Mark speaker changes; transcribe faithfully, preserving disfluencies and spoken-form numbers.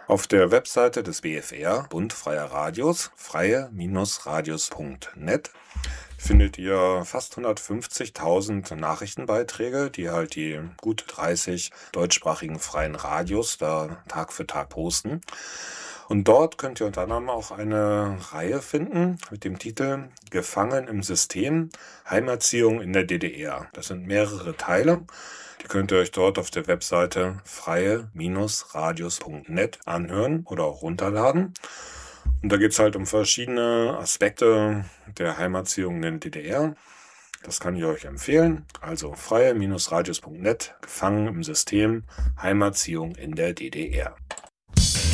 Speaker 1: Auf der Webseite des B F R, Bund Freier Radios, freie-radios punkt net, findet ihr fast hundertfünfzigtausend Nachrichtenbeiträge, die halt die gut dreißig deutschsprachigen freien Radios da Tag für Tag posten. Und dort könnt ihr unter anderem auch eine Reihe finden mit dem Titel Gefangen im System, Heimerziehung in der D D R. Das sind mehrere Teile. Die könnt ihr euch dort auf der Webseite freie-radios punkt net anhören oder auch runterladen. Und da geht es halt um verschiedene Aspekte der Heimerziehung in der D D R. Das kann ich euch empfehlen. Also freie-radios punkt net, Gefangen im System, Heimerziehung in der D D R.